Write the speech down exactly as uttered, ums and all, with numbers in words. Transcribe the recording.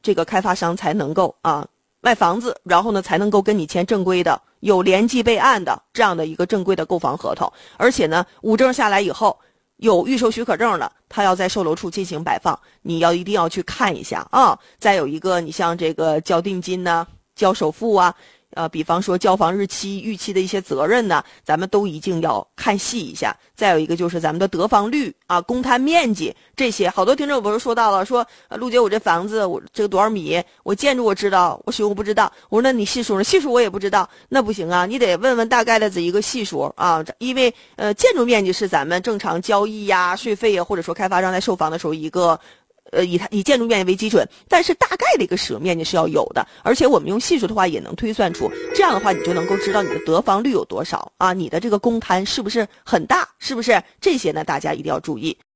这个开发商才能够啊卖房子，然后呢才能够跟你签正规的有联系备案的这样的一个正规的购房合同。而且呢五证下来以后，有预售许可证的，他要在售楼处进行摆放，你要一定要去看一下啊。再有一个，你像这个交定金呢、交首付啊，呃，比方说交房日期、逾期的一些责任呢，咱们都一定要看细一下。再有一个就是咱们的得房率啊、公摊面积这些，好多听众不是说到了说，呃陆姐，我这房子我这个多少米，我建筑我知道，我使用不知道。我说那你系数呢？系数我也不知道，那不行啊，你得问问大概的这一个系数啊，因为呃建筑面积是咱们正常交易呀、税费呀，或者说开发商在售房的时候一个。呃，以它以建筑面积为基准，但是大概的一个使用面积是要有的，而且我们用系数的话也能推算出，这样的话你就能够知道你的得房率有多少啊，你的这个公摊是不是很大，是不是？这些呢，大家一定要注意。